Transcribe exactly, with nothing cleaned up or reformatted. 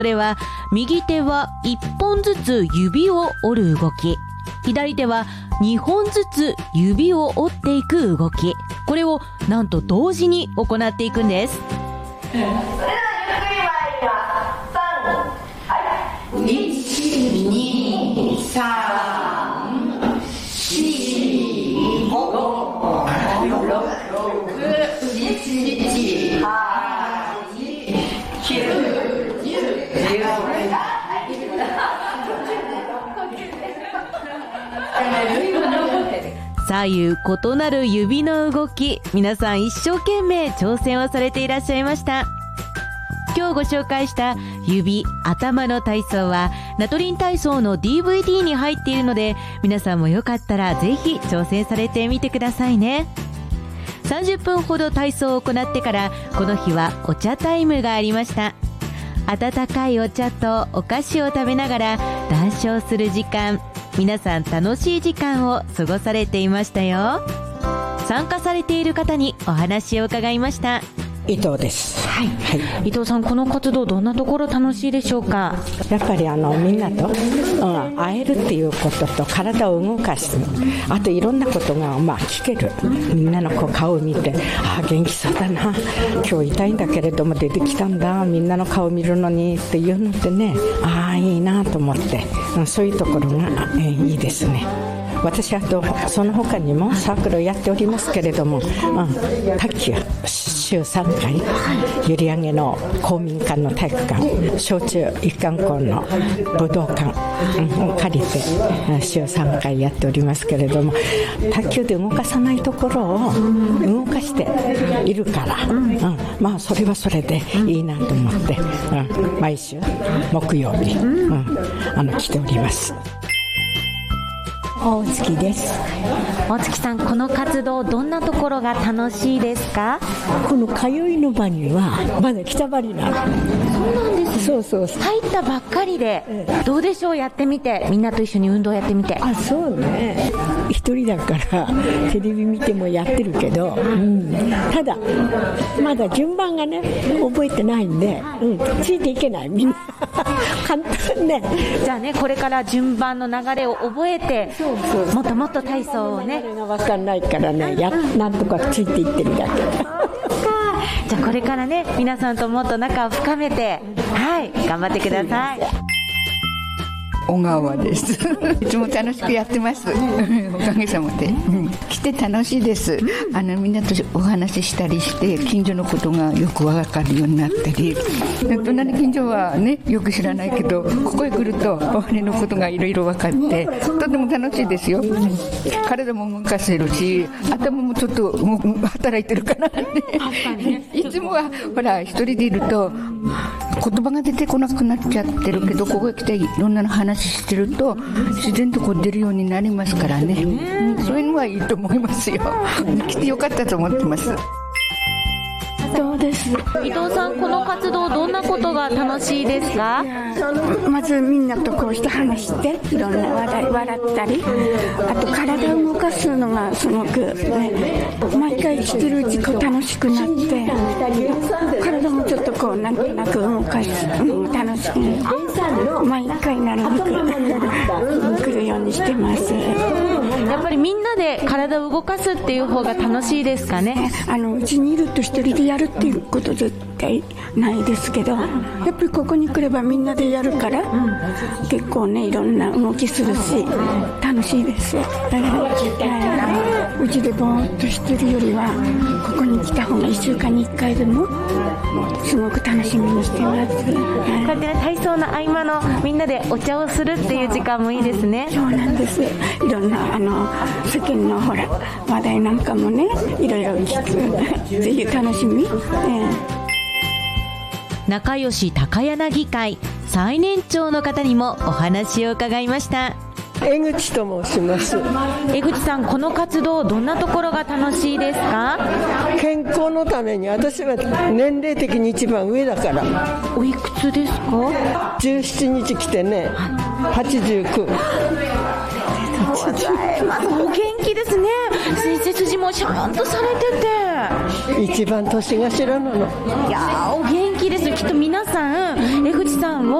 それは右手はいっぽんずつ指を折る動き、左手はにほんずつ指を折っていく動き、これをなんと同時に行っていくんです。 それではゆっくり参ります。さん、はい、いち、に、さん、し、ご、ろく、なな、はち、きゅう、じゅう、じゅういち、 左右異なる指の動き、皆さん一生懸命挑戦をされていらっしゃいました。今日ご紹介した指、頭の体操はナトリン体操の ディーブイディー に入っているので、皆さんもよかったらぜひ挑戦されてみてくださいね。さんじゅっぷんほど体操を行ってから、この日はお茶タイムがありました。温かいお茶とお菓子を食べながら談笑する時間、皆さん楽しい時間を過ごされていましたよ。参加されている方にお話を伺いました。 伊藤です。 はい、はい、伊藤さん、この活動どんなところ楽しいでしょうか？ やっぱりあのみんなと、うん、会えるっていうことと体を動かす、あといろんなことがまあ聞ける。みんなのこう顔を見て、ああ元気そうだな、今日痛いんだけれども出てきたんだ、みんなの顔を見るのにっていうのってね、ああいいなと思って、うん、そういうところが、えー、いいですね。私はとその他にもサークルをやっておりますけれども、うん、卓球週さんかい、閖上の公民館の体育館、小中一貫校の武道館、うん、を借りて週さんかいやっておりますけれども、卓球で動かさないところを動かしているから、うん、まあそれはそれでいいなと思って、うん、毎週木曜日、うん、あの来ております。 大月です。 大月さん、この活動どんなところが楽しいですか？ この通いの場にはまだ来たばりなの。 そうなんですね。 そうそうそう、 入ったばっかりで、どうでしょう、やってみて、みんなと一緒に運動やってみて。 あ、そうね、一人だからテレビ見てもやってるけど、うん、ただまだ順番がね覚えてないんで、うん、ついていけないみんな簡単ね。 じゃあね、これから順番の流れを覚えて、 そうそうそう、 もっともっと体操をね、 流れが分かんないからね、やなんとかついていってるだけ。 じゃあこれからね、皆さんともっと仲を深めて、はい、頑張ってください。 小川です。いつも楽しくやってます。おかげさまで、うん、来て楽しいです。あのみんなとお話ししたりして、近所のことがよくわかるようになったり、隣近所はねよく知らないけど、ここへ来ると周りのことがいろいろ分かって、とても楽しいですよ。体も動かせるし、頭もちょっと働いてるかなって。いつもはほら一人でいると言葉が出てこなくなっちゃってるけど、ここへ来ていろんな話してると自然とこう出るようになりますからね、うん、そういうのはいいと思いますよ。来てよかったと思ってます。 そうです。 伊藤さん、この活動どんなことが楽しいですか？ まずみんなとこうして話して、いろんな笑い笑ったり、あと体を動かすのがすごく、ね、毎回してるうちこう楽しくなって、体もちょっとこうなんとなく動かす、うん、楽しく毎回なるべく来るようにしてます。 やっぱりみんなで体を動かすっていう方が楽しいですかね？ あのうちにいると一人でやるっていうこと絶対ないですけど、やっぱりここに来ればみんなでやるから、うん、結構ねいろんな動きするし楽しいです。うちでぼーっとしてるよりはここに来た方がいっしゅうかんにいっかいでもすごく楽しみにしてます。こうやってね、体操の合間のみんなでお茶をするっていう時間もいいですね。 そうなんです。いろんなあの世間のほら話題なんかもねいろいろ聞くぜひ楽しみ、えー、 仲良し高柳会最年長の方にもお話を伺いました。 江口と申します。 江口さん、この活動どんなところが楽しいですか？ 健康のために、私は年齢的に一番上だから。 おいくつですか？ じゅうしちにち来てね、はちじゅうきゅう。 お元気ですね。背筋もシャンとされてて、 一番年頭なの。 いやー、お元気です。きっと皆さん江口さんを